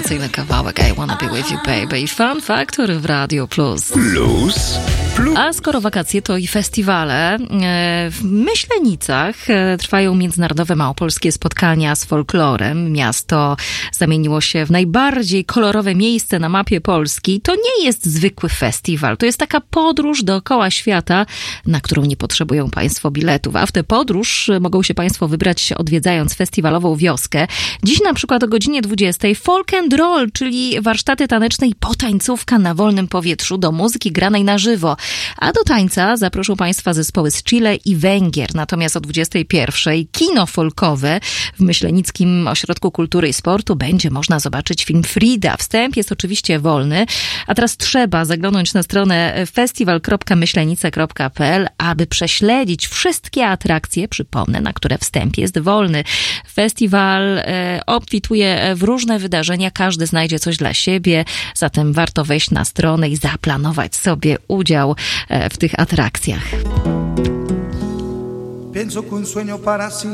rewelacyjny kawałek I Wanna Be With You Baby. Fun Factor w Radio Plus. A skoro wakacje, to i festiwale. W Myślenicach trwają międzynarodowe małopolskie spotkania z folklorem. Miasto zamieniło się w najbardziej kolorowe miejsce na mapie Polski. To nie jest zwykły festiwal. To jest taka podróż dookoła świata, na którą nie potrzebują Państwo biletów. A w tę podróż mogą się Państwo wybrać, odwiedzając festiwalową wioskę. Dziś na przykład o godzinie 20 Folk and Roll, czyli warsztaty taneczne i potańcówka na wolnym powietrzu do muzyki granej na żywo. A do tańca zaproszą Państwa zespoły z Chile i Węgier. Natomiast o 21 kino folkowe w Myślenickim Ośrodku Kultury i Sportu będzie można zobaczyć film Frida. Wstęp jest oczywiście wolny, a teraz trzeba zaglądnąć na stronę festiwal.myślenice.pl, aby prześledzić wszystkie atrakcje, przypomnę, na które wstęp jest wolny. Festiwal obfituje w różne wydarzenia, każdy znajdzie coś dla siebie, zatem warto wejść na stronę i zaplanować sobie udział w tych atrakcjach.